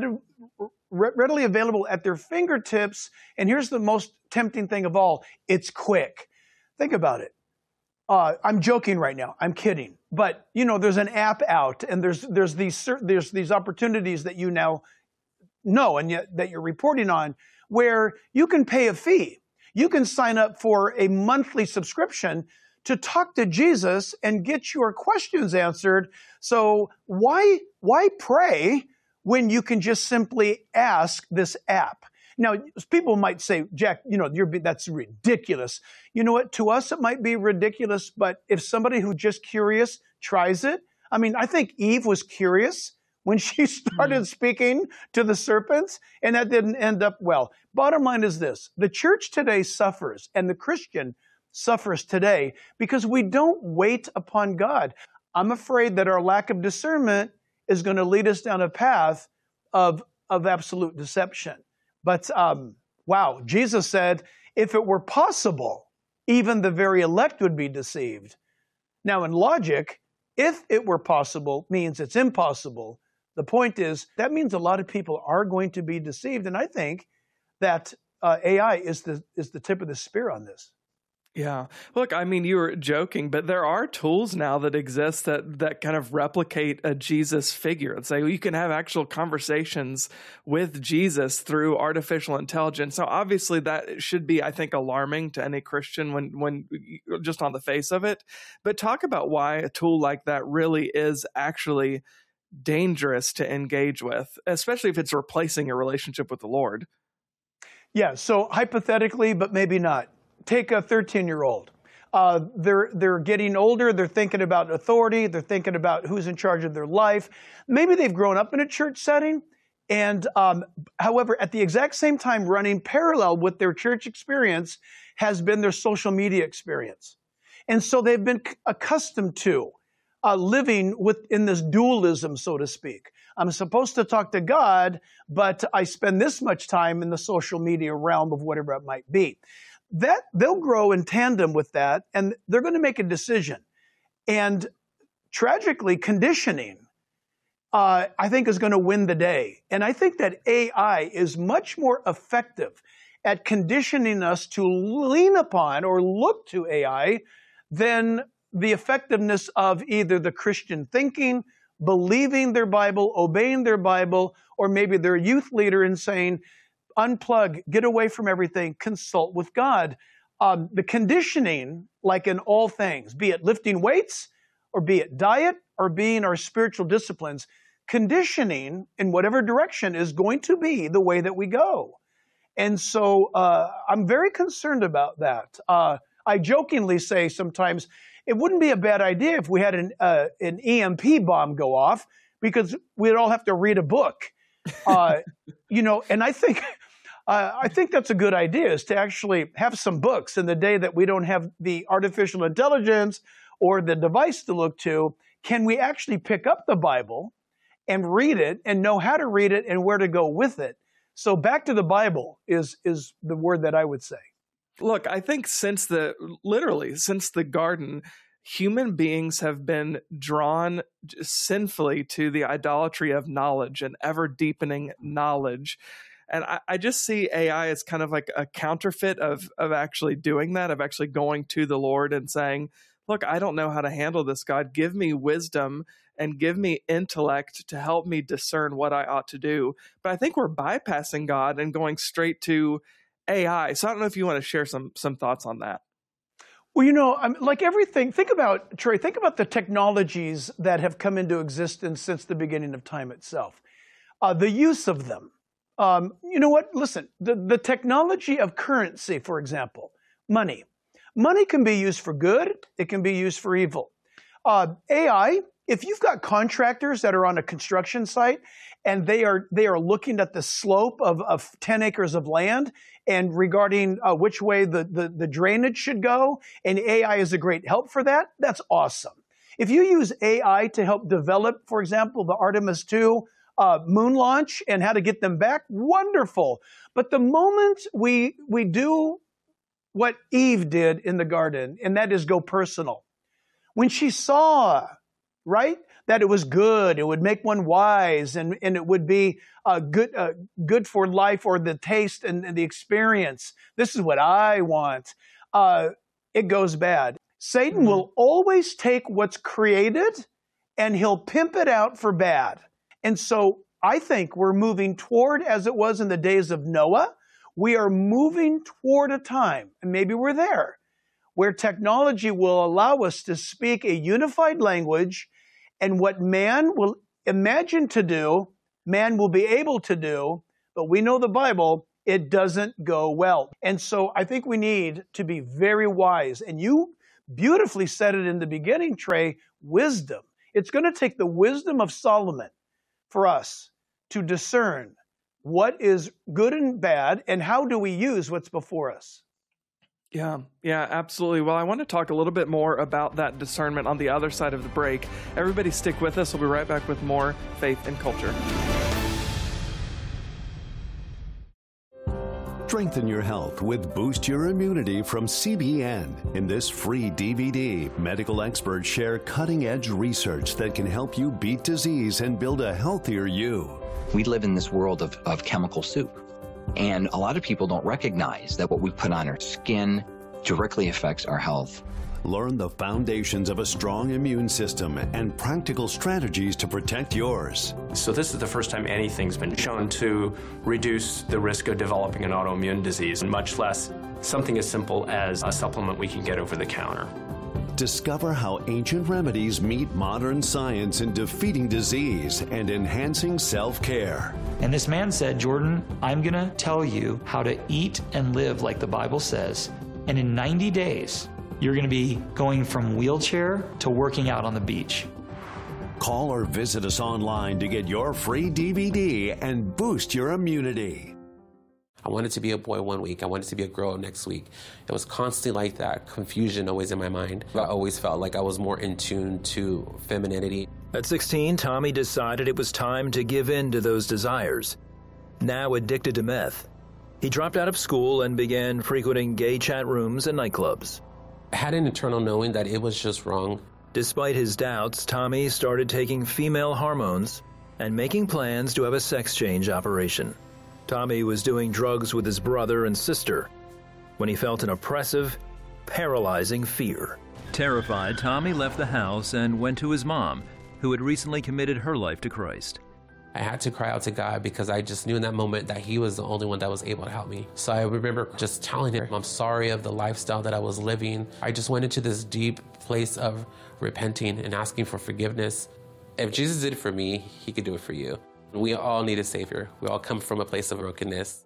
readily available at their fingertips. And here's the most tempting thing of all. It's quick. Think about it. I'm joking right now. I'm kidding. But, there's an app out, and there's these opportunities that you now know and yet that you're reporting on where you can pay a fee. You can sign up for a monthly subscription to talk to Jesus and get your questions answered. So why pray when you can just simply ask this app? Now, people might say, Jack, that's ridiculous. You know what? To us, it might be ridiculous, but if somebody who's just curious tries it, I think Eve was curious when she started speaking to the serpents, and that didn't end up well. Bottom line is this: the church today suffers, and the Christian suffers today because we don't wait upon God. I'm afraid that our lack of discernment is going to lead us down a path of absolute deception. But wow, Jesus said, if it were possible, even the very elect would be deceived. Now, in logic, if it were possible means it's impossible. The point is, that means a lot of people are going to be deceived. And I think that AI is the tip of the spear on this.
Yeah. Look, you were joking, but there are tools now that exist that kind of replicate a Jesus figure. It's like you can have actual conversations with Jesus through artificial intelligence. Now, obviously, that should be, I think, alarming to any Christian when just on the face of it. But talk about why a tool like that really is actually dangerous to engage with, especially if it's replacing a relationship with the Lord.
Yeah. So hypothetically, but maybe not. Take a 13-year-old. They're getting older. They're thinking about authority. They're thinking about who's in charge of their life. Maybe they've grown up in a church setting. And however, at the exact same time, running parallel with their church experience has been their social media experience. And so they've been accustomed to living in this dualism, so to speak. I'm supposed to talk to God, but I spend this much time in the social media realm of whatever it might be. That they'll grow in tandem with that, and they're going to make a decision. And tragically, conditioning, I think, is going to win the day. And I think that AI is much more effective at conditioning us to lean upon or look to AI than the effectiveness of either the Christian thinking, believing their Bible, obeying their Bible, or maybe their youth leader and saying, unplug, get away from everything, consult with God. The conditioning, like in all things, be it lifting weights, or be it diet, or being our spiritual disciplines, conditioning in whatever direction is going to be the way that we go. And so I'm very concerned about that. I jokingly say sometimes it wouldn't be a bad idea if we had an EMP bomb go off, because we'd all have to read a book. And I think that's a good idea, is to actually have some books in the day that we don't have the artificial intelligence or the device to look to. Can we actually pick up the Bible and read it and know how to read it and where to go with it? So back to the Bible is the word that I would say.
Look, I think since the garden, human beings have been drawn sinfully to the idolatry of knowledge and ever deepening knowledge. And I just see AI as kind of like a counterfeit of actually doing that, of actually going to the Lord and saying, look, I don't know how to handle this, God. Give me wisdom and give me intellect to help me discern what I ought to do. But I think we're bypassing God and going straight to AI. So I don't know if you want to share some thoughts on that.
Well, like everything, think about the technologies that have come into existence since the beginning of time itself. The use of them. Listen, the technology of currency, for example, money. Money can be used for good. It can be used for evil. AI, if you've got contractors that are on a construction site and they are looking at the slope of 10 acres of land and regarding which way the drainage should go, and AI is a great help for that, that's awesome. If you use AI to help develop, for example, the Artemis II moon launch and how to get them back, wonderful. But the moment we do what Eve did in the garden, and that is go personal, when she saw, right, that it was good, it would make one wise, and it would be good for life or the taste and the experience. This is what I want. It goes bad. Satan will always take what's created and he'll pimp it out for bad. And so I think we're moving toward, as it was in the days of Noah, we are moving toward a time, and maybe we're there, where technology will allow us to speak a unified language, and what man will imagine to do, man will be able to do, but we know the Bible, it doesn't go well. And so I think we need to be very wise. And you beautifully said it in the beginning, Trey, wisdom. It's going to take the wisdom of Solomon for us to discern what is good and bad and how do we use what's before us.
Yeah, absolutely. Well, I want to talk a little bit more about that discernment on the other side of the break. Everybody stick with us. We'll be right back with more Faith and Culture.
Strengthen your health with Boost Your Immunity from CBN. In this free DVD, medical experts share cutting-edge research that can help you beat disease and build a healthier you.
We live in this world of chemical soup, and a lot of people don't recognize that what we put on our skin directly affects our health.
Learn the foundations of a strong immune system and practical strategies to protect yours.
So this is the first time anything's been shown to reduce the risk of developing an autoimmune disease, and much less something as simple as a supplement we can get over the counter.
Discover how ancient remedies meet modern science in defeating disease and enhancing self-care.
And this man said, Jordan, I'm going to tell you how to eat and live like the Bible says, and in 90 days, you're going to be going from wheelchair to working out on the beach.
Call or visit us online to get your free DVD and boost your immunity.
I wanted to be a boy one week. I wanted to be a girl next week. It was constantly like that, confusion always in my mind. I always felt like I was more in tune to femininity.
At 16, Tommy decided it was time to give in to those desires. Now addicted to meth, he dropped out of school and began frequenting gay chat rooms and nightclubs.
I had an internal knowing that it was just wrong.
Despite his doubts, Tommy started taking female hormones and making plans to have a sex change operation. Tommy was doing drugs with his brother and sister when he felt an oppressive, paralyzing fear.
Terrified, Tommy left the house and went to his mom, who had recently committed her life to Christ.
I had to cry out to God because I just knew in that moment that He was the only one that was able to help me. So I remember just telling Him, I'm sorry of the lifestyle that I was living. I just went into this deep place of repenting and asking for forgiveness. If Jesus did it for me, He could do it for you. We all need a Savior. We all come from a place of brokenness.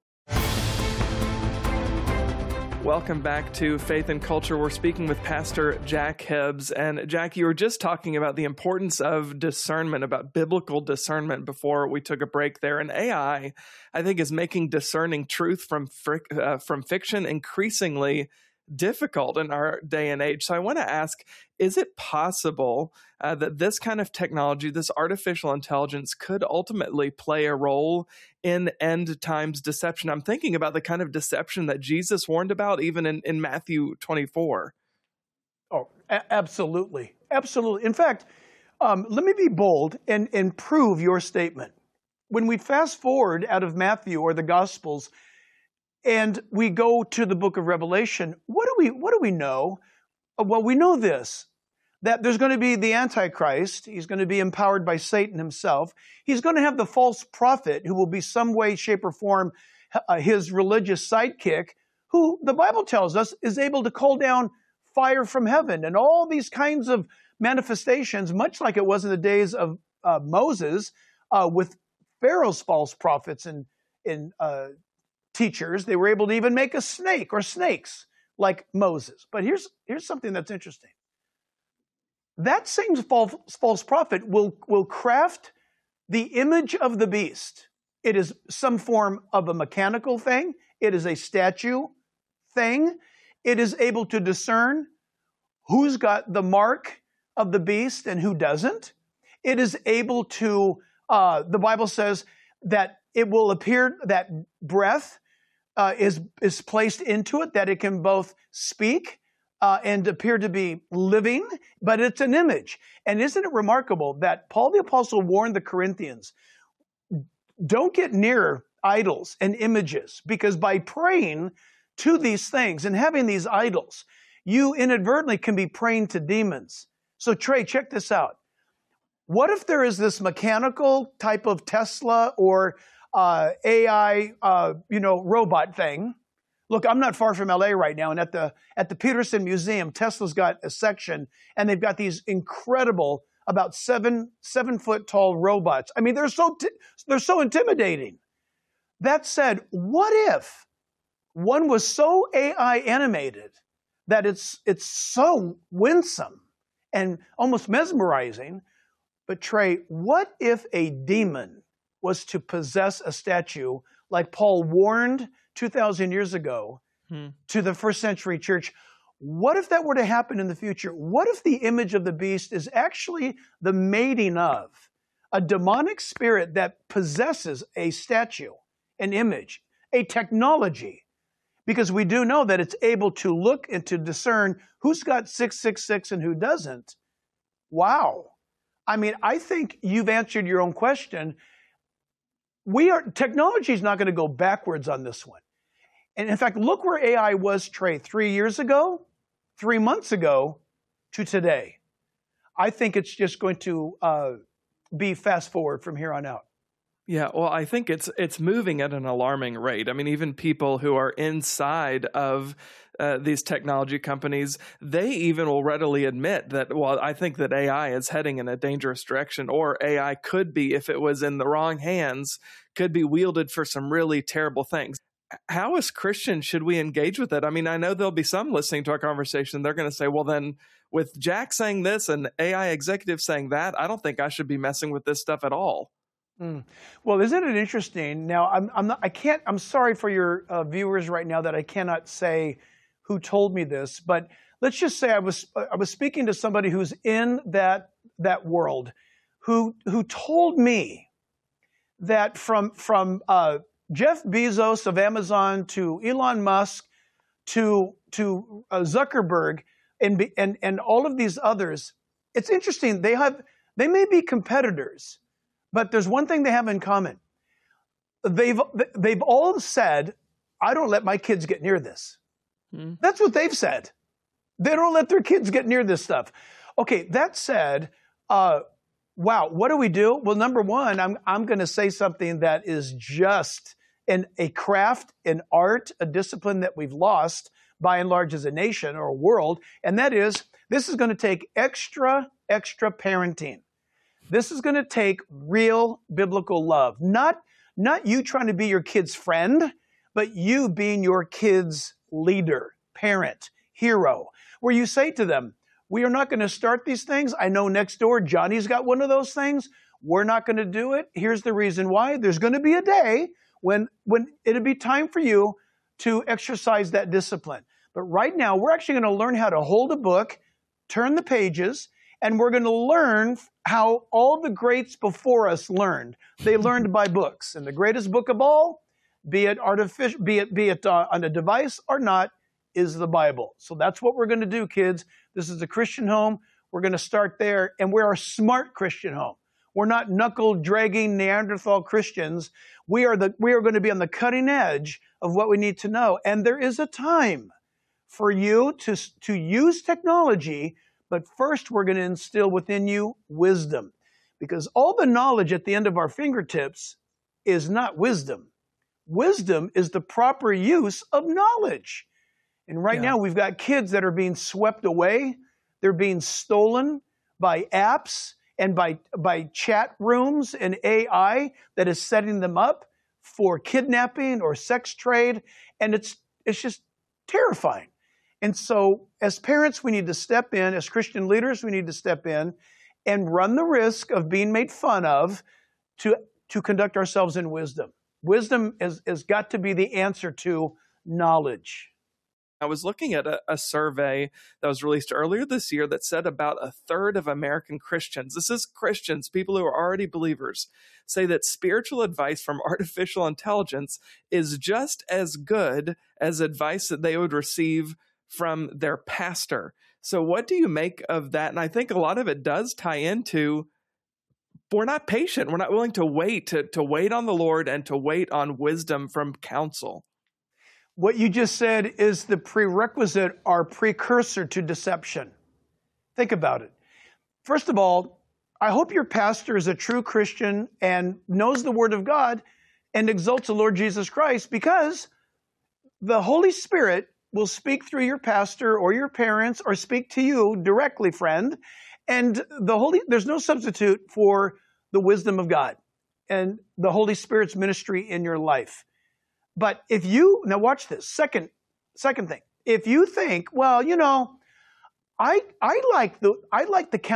Welcome back to Faith and Culture. We're speaking with Pastor Jack Hibbs. And Jack, you were just talking about the importance of discernment, about biblical discernment before we took a break there. And AI, I think, is making discerning truth from fiction increasingly difficult in our day and age. So I want to ask, is it possible that this kind of technology, this artificial intelligence, could ultimately play a role in end times deception? I'm thinking about the kind of deception that Jesus warned about even in Matthew 24.
Oh, absolutely. Absolutely. In fact, let me be bold and prove your statement. When we fast forward out of Matthew or the Gospels, and we go to the book of Revelation, what do we know? Well, we know this, that there's going to be the Antichrist. He's going to be empowered by Satan himself. He's going to have the false prophet who will be some way, shape, or form his religious sidekick, who the Bible tells us is able to call down fire from heaven and all these kinds of manifestations, much like it was in the days of Moses with Pharaoh's false prophets and teachers. They were able to even make a snake or snakes like Moses. But here's something that's interesting. That same false prophet will craft the image of the beast. It is some form of a mechanical thing. It is a statue thing. It is able to discern who's got the mark of the beast and who doesn't. It is able to, the Bible says that it will appear that breath is placed into it, that it can both speak and appear to be living, but it's an image. And isn't it remarkable that Paul the Apostle warned the Corinthians, don't get near idols and images, because by praying to these things and having these idols, you inadvertently can be praying to demons. So Trey, check this out. What if there is this mechanical type of Tesla or AI, robot thing? Look, I'm not far from LA right now, and at the Peterson Museum, Tesla's got a section, and they've got these incredible, about 7-foot tall robots. I mean, they're so intimidating. That said, what if one was so AI animated that it's so winsome and almost mesmerizing? But Trey, what if a demon was to possess a statue like Paul warned 2,000 years ago to the first century church? What if that were to happen in the future? What if the image of the beast is actually the mating of a demonic spirit that possesses a statue, an image, a technology? Because we do know that it's able to look and to discern who's got 666 and who doesn't. Wow. I mean, I think you've answered your own question. Technology is not going to go backwards on this one. And in fact, look where AI was, Trey, 3 years ago, 3 months ago to today. I think it's just going to be fast forward from here on out.
Yeah, well, I think it's moving at an alarming rate. I mean, even people who are inside of these technology companies, they even will readily admit that, well, I think that AI is heading in a dangerous direction, or AI could be, if it was in the wrong hands, could be wielded for some really terrible things. How as Christians should we engage with it? I mean, I know there'll be some listening to our conversation. They're going to say, well, then with Jack saying this and AI executives saying that, I don't think I should be messing with this stuff at all.
Well, isn't it interesting? Now, I'm sorry for your viewers right now that I cannot say who told me this, but let's just say I was speaking to somebody who's in that world, who told me that from Jeff Bezos of Amazon to Elon Musk to Zuckerberg and all of these others, it's interesting. They may be competitors, but there's one thing they have in common. They've all said, I don't let my kids get near this. That's what they've said. They don't let their kids get near this stuff. Okay, that said, wow, what do we do? Well, number one, I'm going to say something that is just a craft, an art, a discipline that we've lost by and large as a nation or a world, and that is, this is going to take extra parenting. This is going to take real biblical love. Not you trying to be your kid's friend, but you being your kid's leader, parent, hero, where you say to them, we are not going to start these things. I know next door, Johnny's got one of those things. We're not going to do it. Here's the reason why. There's going to be a day when it'll be time for you to exercise that discipline. But right now, we're actually going to learn how to hold a book, turn the pages, and we're going to learn how all the greats before us learned. They learned by books. And the greatest book of all, be it artificial, be it on a device or not, is the Bible. So that's what we're going to do, kids. This is a Christian home. We're going to start there, and we're a smart Christian home. We're not knuckle-dragging Neanderthal Christians. We are going to be on the cutting edge of what we need to know. And there is a time for you to use technology, but first we're going to instill within you wisdom. Because all the knowledge at the end of our fingertips is not wisdom. Wisdom is the proper use of knowledge. And right now we've got kids that are being swept away. They're being stolen by apps and by chat rooms and AI that is setting them up for kidnapping or sex trade. And it's just terrifying. And so as parents, we need to step in. As Christian leaders, we need to step in and run the risk of being made fun of to conduct ourselves in wisdom. Wisdom has got to be the answer to knowledge.
I was looking at a survey that was released earlier this year that said about a third of American Christians, this is Christians, people who are already believers, say that spiritual advice from artificial intelligence is just as good as advice that they would receive from their pastor. So what do you make of that? And I think a lot of it does tie into, we're not patient. We're not willing to wait, to wait on the Lord and to wait on wisdom from counsel.
What you just said is the prerequisite or precursor to deception. Think about it. First of all, I hope your pastor is a true Christian and knows the Word of God and exalts the Lord Jesus Christ, because the Holy Spirit will speak through your pastor or your parents or speak to you directly, friend. And there's no substitute for the wisdom of God and the Holy Spirit's ministry in your life. But if you, now watch this, second thing. If you think, well, you know, I like the